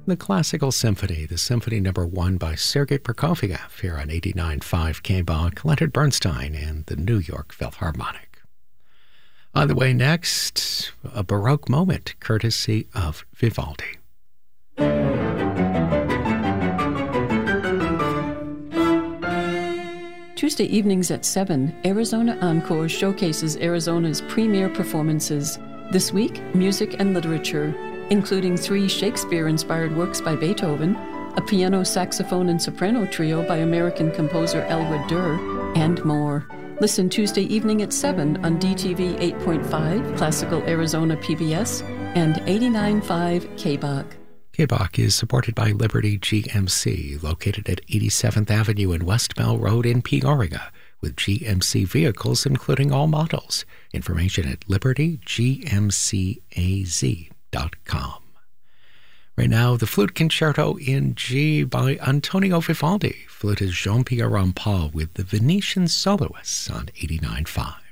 the Classical Symphony, the Symphony No. 1 by Sergei Prokofiev here on 89.5 KBOK, Leonard Bernstein and the New York Philharmonic. On the way next, a Baroque moment courtesy of Vivaldi. Tuesday evenings at 7, Arizona Encore showcases Arizona's premier performances. This week, music and literature, including 3 Shakespeare-inspired works by Beethoven, a piano, saxophone, and soprano trio by American composer Elwood Durr, and more. Listen Tuesday evening at 7 on DTV 8.5, Classical Arizona PBS, and 89.5 KBOK. KBOK is supported by Liberty GMC, located at 87th Avenue and West Bell Road in Peoria, with GMC vehicles including all models. Information at libertygmcaz.com. Right now, the Flute Concerto in G by Antonio Vivaldi. Flutist Jean-Pierre Rampal with the Venetian Soloists on 89.5.